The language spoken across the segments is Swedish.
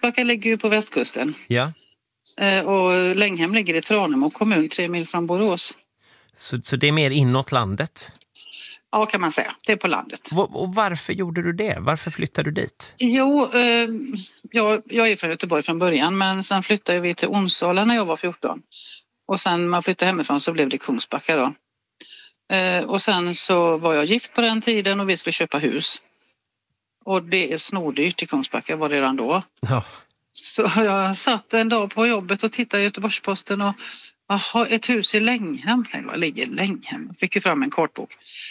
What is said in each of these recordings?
Kungsbacka ligger ju på västkusten. Ja. Och Länghem ligger i Tranemo kommun, 3 mil från Borås. Så det är mer inåt landet? Ja, kan man säga. Det är på landet. Och varför gjorde du det? Varför flyttade du dit? Jo, jag är från Göteborg från början, men sen flyttade vi till Onsala när jag var 14. Och sen när man flyttade hemifrån så blev det Kungsbacka då. Och sen så var jag gift på den tiden och vi skulle köpa hus. Och det är snårdyrt i Kungsbacka var det redan då. Ja. Så jag satt en dag på jobbet och tittade i Göteborgs-Posten och ett hus i Länghem. Tänkte, vad ligger Länghem? Jag fick ju fram en kartbok.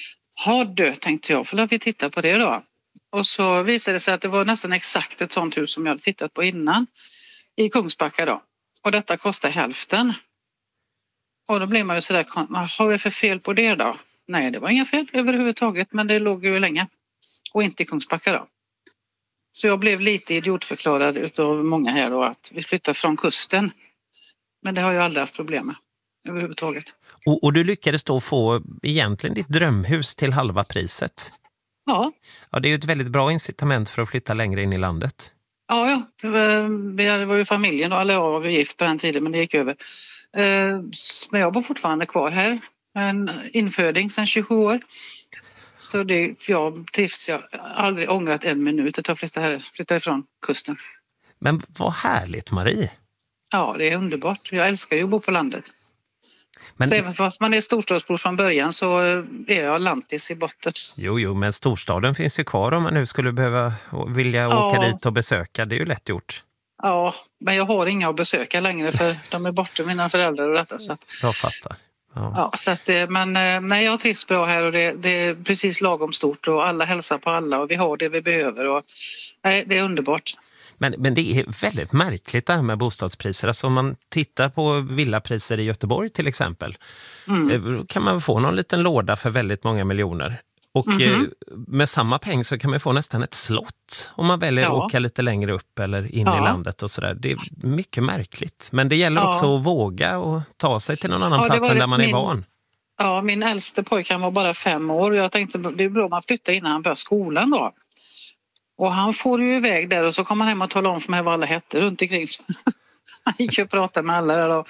Tänkte jag, för vi titta på det då. Och så visade det sig att det var nästan exakt ett sånt hus som jag hade tittat på innan i Kungsbacka då. Och detta kostar hälften. Och då blir man ju sådär, vad har vi för fel på det då? Nej, det var inga fel överhuvudtaget, men det låg ju länge. Och inte i Kungsbacka då. Så jag blev lite idiotförklarad utav många här då att vi flyttar från kusten. Men det har jag aldrig haft problem med överhuvudtaget. Och du lyckades då få egentligen ditt drömhus till halva priset. Ja. Ja, det är ju ett väldigt bra incitament för att flytta längre in i landet. Ja. Det var ju familjen då, eller jag var gift på den tiden, men det gick över. Men jag bor fortfarande kvar här. En inföding sedan 27 år. Så jag trivs, jag har aldrig ångrat en minut att jag flyttar ifrån kusten. Men vad härligt, Marie. Ja, det är underbart. Jag älskar ju att bo på landet. Men... Så även fast man är storstadsbor från början så är jag lantis i botten. Jo, men storstaden finns ju kvar om man nu skulle vilja åka dit och besöka. Det är ju lätt gjort. Ja, men jag har inga att besöka längre för de är borta, mina föräldrar och detta. Så att, jag fattar. Ja, så att, men nej, jag trivs bra här och det är precis lagom stort och alla hälsar på alla och vi har det vi behöver och nej, det är underbart. Men det är väldigt märkligt det här med bostadspriser. Alltså om man tittar på villapriser i Göteborg till exempel kan man få någon liten låda för väldigt många miljoner. Och med samma peng så kan man få nästan ett slott om man väljer att åka lite längre upp eller in i landet och sådär. Det är mycket märkligt. Men det gäller också att våga och ta sig till någon annan plats än där man är van. Ja, min äldste pojke var bara 5 år och jag tänkte det är bra om man flyttar innan han börjar skolan då. Och han får ju iväg där och så kommer han hem och talar om för mig vad alla hette runt omkring. Han gick och pratade med alla där då.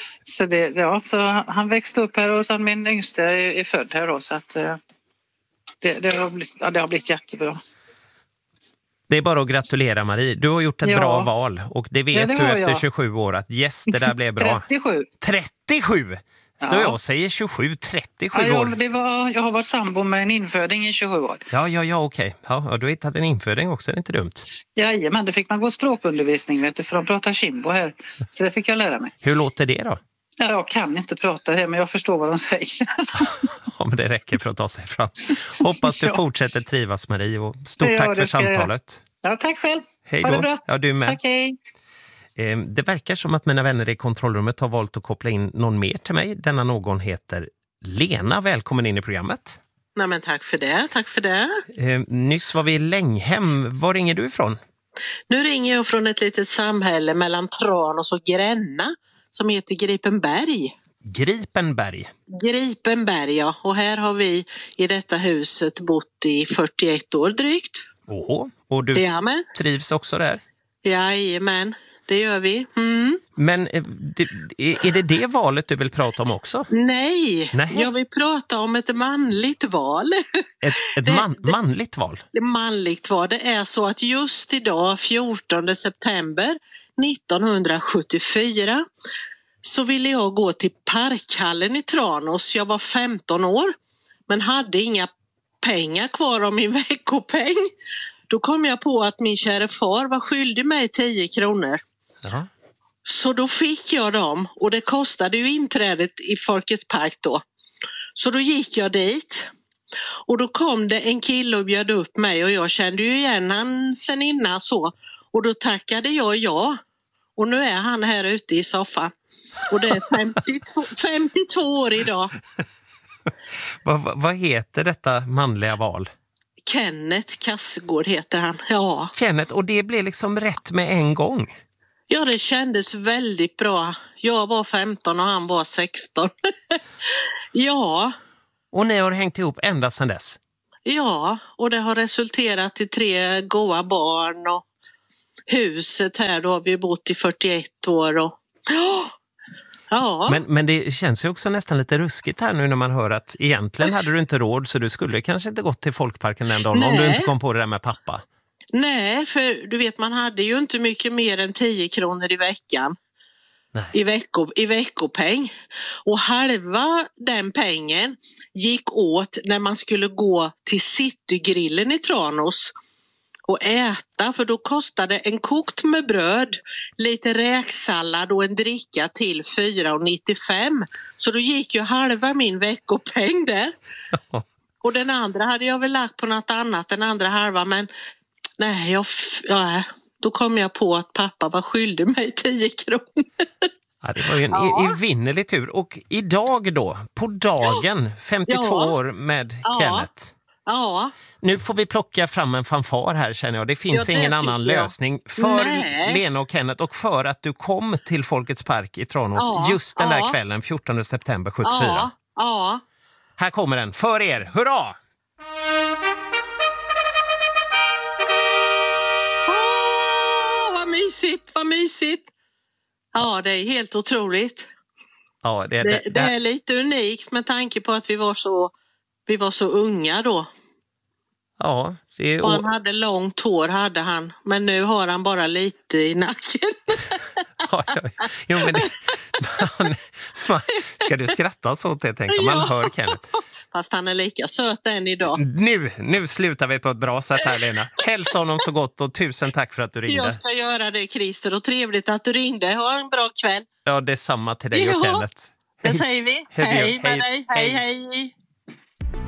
Så han växte upp här och sen min yngste är född här då så att det har blivit jättebra. Det är bara att gratulera Marie. Du har gjort ett bra val och det vet du efter 27 år att det där blev bra. 37! Står jag och säger 27, 37 år. Jag har varit sambo med en inföding i 27 år. Ja, okej. Ja, du har hittat en inföding också, det är inte dumt. Jajamän, det fick man gå språkundervisning vet du, för de pratar kimbo här. Så det fick jag lära mig. Hur låter det då? Ja, jag kan inte prata det, men jag förstår vad de säger. Ja, men det räcker för att ta sig fram. Hoppas du fortsätter trivas, Marie. Och stort tack för samtalet. Ja, tack själv. Hej då. Ha det bra. Ja, du med. Tack, hej. Det verkar som att mina vänner i kontrollrummet har valt att koppla in någon mer till mig. Denna någon heter Lena. Välkommen in i programmet. Nej, men tack för det. Nyss var vi i Länghem. Var ringer du ifrån? Nu ringer jag från ett litet samhälle mellan Tranås och Gränna som heter Gripenberg. Gripenberg, ja. Och här har vi i detta huset bott i 41 år drygt. Åh, och du trivs också där? Jajamän, det gör vi. Men är det valet du vill prata om också? Nej. Jag vill prata om ett manligt val. Manligt val? Manligt val. Det är så att just idag, 14 september 1974, så ville jag gå till Parkhallen i Tranås. Jag var 15 år men hade inga pengar kvar av min veckopeng. Då kom jag på att min kära far var skyldig mig 10 kronor. Jaha. Så då fick jag dem och det kostade ju inträdet i Folkets park då. Så då gick jag dit och då kom det en kille och bjöd upp mig och jag kände ju igen han sen innan så. Och då tackade jag ja och nu är han här ute i soffan. Och det är 52 år idag. Vad heter detta manliga val? Kenneth Kassegård heter han, ja. Kenneth, och det blev liksom rätt med en gång? Ja, det kändes väldigt bra. Jag var 15 och han var 16. Ja. Och ni har hängt ihop ända sedan dess? Ja, och det har resulterat i 3 goda barn och huset här, då har vi bott i 41 år. Ja. Men det känns ju också nästan lite ruskigt här nu när man hör att egentligen hade du inte råd, så du skulle kanske inte gått till folkparken den dagen om du inte kom på det där med pappa. Nej, för du vet, man hade ju inte mycket mer än 10 kronor i veckan. Nej. I veckopeng. Och halva den pengen gick åt när man skulle gå till Citygrillen i Tranås och äta, för då kostade en kokt med bröd, lite räksallad och en dricka till 4,95. Så då gick ju halva min veckopeng där. Och den andra hade jag väl lagt på något annat, den andra halva, men nej, då kom jag på att pappa var skyldig mig 10 kronor. Ja, det var ju en evinnerlig tur. Och idag då, på dagen, 52 år med Kenneth. Ja. Nu får vi plocka fram en fanfar här, känner jag. Det finns ingen annan lösning för Lena och Kenneth, och för att du kom till Folkets park i Tranås just den där kvällen, 14 september 74. Ja. Här kommer den, för er, hurra! Vad mysigt. Ja, det är helt otroligt. Ja, det är lite unikt med tanke på att vi var så unga då. Ja, och han hade långt hår, hade han. Men nu har han bara lite i nacken. Jo, men ska du skratta så till, tänker man hör Kenneth. Fast han är lika söt än idag. Nu slutar vi på ett bra sätt här, Lena. Hälsa honom så gott och tusen tack för att du ringde. Jag ska göra det, Christer, och trevligt att du ringde. Ha en bra kväll. Ja, det är samma till dig och Kenneth. Det säger vi. Hej med dig. Hej.